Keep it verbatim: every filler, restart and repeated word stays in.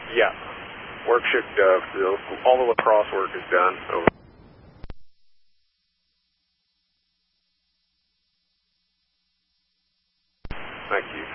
Yeah. Work should, uh, all the lacrosse work is done. Over. Thank you.